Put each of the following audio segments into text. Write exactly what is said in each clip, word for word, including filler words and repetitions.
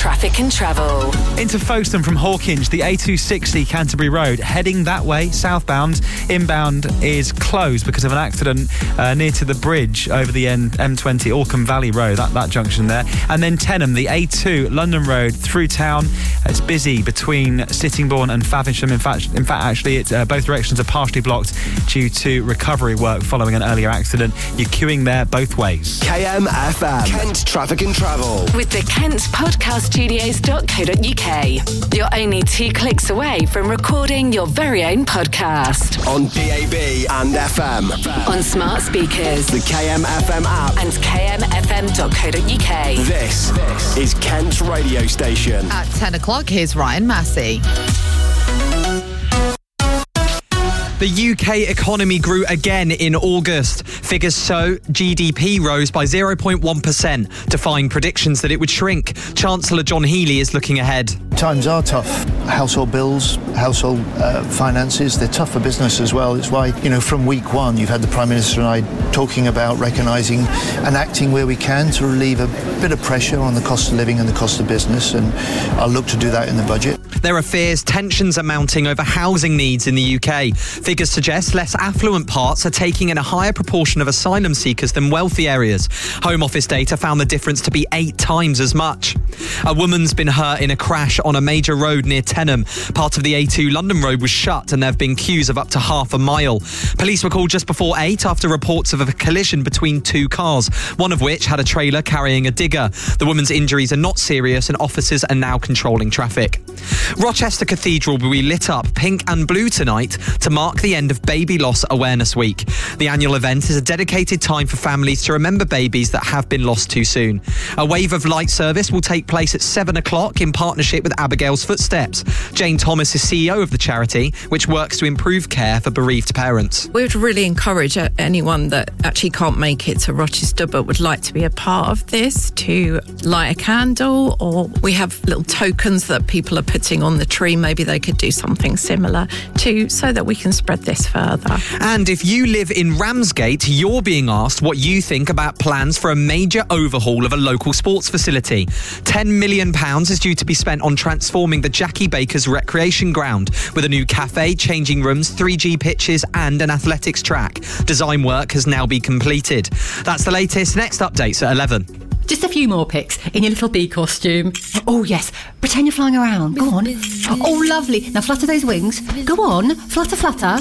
traffic and travel. Into Folkestone from Hawkinge, the A two sixty Canterbury Road, heading that way, southbound. Inbound is closed because of an accident uh, near to the bridge over the M twenty, Orkham Valley Road, that, that junction there. And then Tenham, the A two London Road through town. It's busy between Sittingbourne and Faversham. In fact, in fact, actually, it's, uh, both directions are partially blocked due to recovery work following an earlier accident. You're queuing there both ways. K M F M, Kent Traffic and Travel. With the Kent Podcast Studios dot co dot U K. You're only two clicks away from recording your very own podcast. On D A B and F M. On smart speakers. The K M F M app. And K M F M dot co dot U K. This, this is Kent's radio station. At ten o'clock, here's Ryan Massey. The U K economy grew again in August. Figures show G D P rose by zero point one percent, defying predictions that it would shrink. Chancellor John Healey is looking ahead. Times are tough. Household bills, household uh, finances, they're tough for business as well. It's why, you know, from week one, you've had the Prime Minister and I talking about recognising and acting where we can to relieve a bit of pressure on the cost of living and the cost of business, and I'll look to do that in the budget. There are fears tensions are mounting over housing needs in the U K. Figures suggest less affluent parts are taking in a higher proportion of asylum seekers than wealthy areas. Home Office data found the difference to be eight times as much. A woman's been hurt in a crash on a major road near Tenham. Part of the A two London Road was shut and there have been queues of up to half a mile. Police were called just before eight after reports of a collision between two cars, one of which had a trailer carrying a digger. The woman's injuries are not serious and officers are now controlling traffic. Rochester Cathedral will be lit up pink and blue tonight to mark the end of Baby Loss Awareness Week. The annual event is a dedicated time for families to remember babies that have been lost too soon. A wave of light service will take place at seven o'clock in partnership with Abigail's Footsteps. Jane Thomas is C E O of the charity, which works to improve care for bereaved parents. We would really encourage anyone that actually can't make it to Rochester but would like to be a part of this to light a candle, or we have little tokens that people are putting on the tree. Maybe they could do something similar to, so that we can spread this further. And if you live in Ramsgate, you're being asked what you think about plans for a major overhaul of a local sports facility. ten million pounds is due to be spent on transforming the Jackie Baker's recreation ground with a new cafe, changing rooms, three G pitches and an athletics track. Design work has now been completed. That's the latest. Next updates at eleven. Just a few more pics in your little bee costume. Oh, yes. Pretend you're flying around. Go on. Oh, lovely. Now flutter those wings. Go on. Flutter, flutter.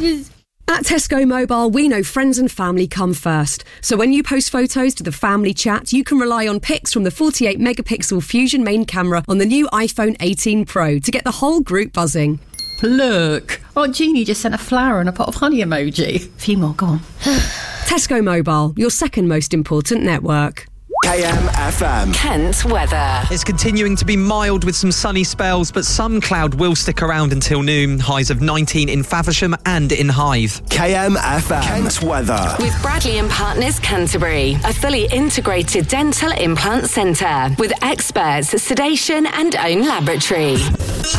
At Tesco Mobile, we know friends and family come first. So when you post photos to the family chat, you can rely on pics from the forty-eight megapixel Fusion main camera on the new iPhone eighteen Pro to get the whole group buzzing. Look. Aunt Jeannie just sent a flower and a pot of honey emoji. A few more. Go on. Tesco Mobile, your second most important network. K M F M. Kent weather. It's continuing to be mild with some sunny spells, but some cloud will stick around until noon. Highs of nineteen in Faversham and in Hythe. K M F M. Kent weather. With Bradley and Partners Canterbury, a fully integrated dental implant centre with experts, sedation and own laboratory.